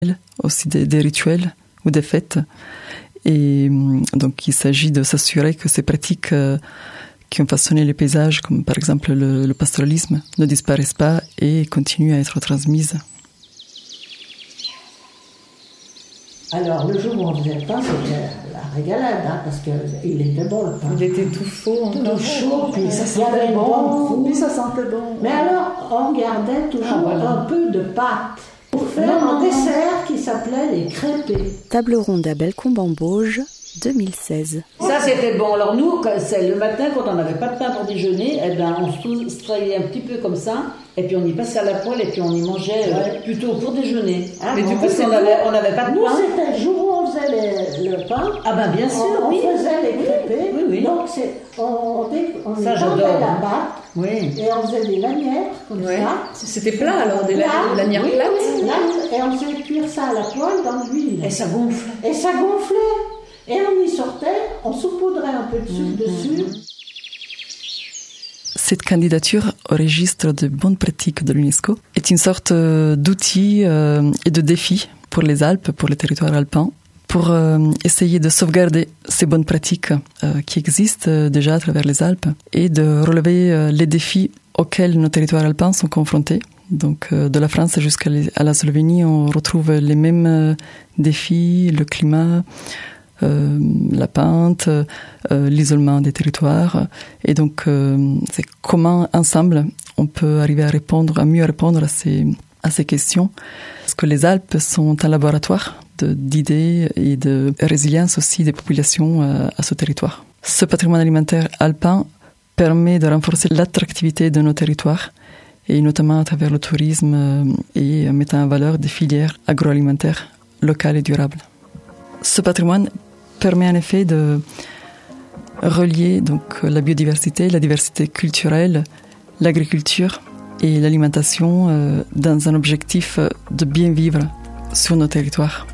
aussi des rituels ou des fêtes. Et donc il s'agit de s'assurer que ces pratiques qui ont façonné les paysages, comme par exemple le pastoralisme, ne disparaissent pas et continuent à être transmises. Alors le jour où on faisait le pain, c'était la régalade, parce qu'il était bon le pain. Il était tout chaud, tout chaud, puis ça sentait bon. Puis ça sentait bon. Mais alors on gardait toujours un peu de pâte pour faire un dessert qui s'appelait les crêpés. Table ronde à Bellecombe-en-Bauge, 2016. Ça c'était bon. Alors nous, c'est le matin quand on n'avait pas de pain pour déjeuner, on se trahissait un petit peu comme ça, et puis on y passait à la poêle et puis on y mangeait plutôt pour déjeuner. Mais du coup, on n'avait pas de pain. Nous c'était le jour où on faisait le pain. Ah ben bien sûr, on faisait les crêpés. Oui. Donc on ça, étendait la pâte et on faisait des lanières comme ça. C'était plat alors, des lanières plates. Et on faisait cuire ça à la poêle dans l'huile. Et ça gonflait. Et on y sortait, on saupoudrait un peu de sucre dessus. Cette candidature au registre de bonnes pratiques de l'UNESCO est une sorte d'outil et de défi pour les Alpes, pour les territoires alpins, pour essayer de sauvegarder ces bonnes pratiques qui existent déjà à travers les Alpes et de relever les défis auxquels nos territoires alpins sont confrontés. Donc de la France jusqu'à la Slovénie, on retrouve les mêmes défis, le climat, la pente, l'isolement des territoires. Et donc, c'est comment, ensemble, on peut arriver à mieux répondre à ces questions. Parce que les Alpes sont un laboratoire d'idées et de résilience aussi des populations à ce territoire. Ce patrimoine alimentaire alpin permet de renforcer l'attractivité de nos territoires, et notamment à travers le tourisme et mettant en valeur des filières agroalimentaires locales et durables. Ce patrimoine permet en effet de relier donc la biodiversité, la diversité culturelle, l'agriculture et l'alimentation dans un objectif de bien vivre sur nos territoires.